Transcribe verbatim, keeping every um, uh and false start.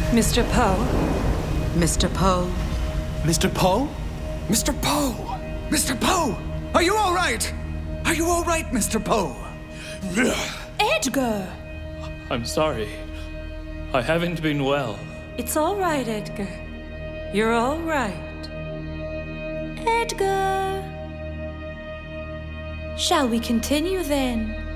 Mister Poe? Mister Poe? Mister Poe? Mister Poe! Mister Poe! Are you all right? Are you all right, Mister Poe? Edgar! I'm sorry. I haven't been well. It's all right, Edgar. You're all right. Edgar! Shall we continue then?